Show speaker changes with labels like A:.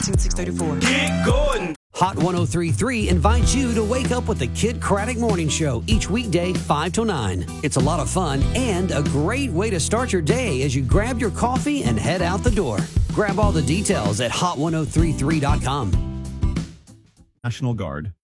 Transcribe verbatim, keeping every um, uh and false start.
A: eighteen six thirty-four.
B: Get going.
C: Hot one oh three point three invites you to wake up with the Kid Craddock Morning Show each weekday, five till nine. It's a lot of fun and a great way to start your day as you grab your coffee and head out the door. Grab all the details at hot ten thirty-three dot com.
D: National Guard.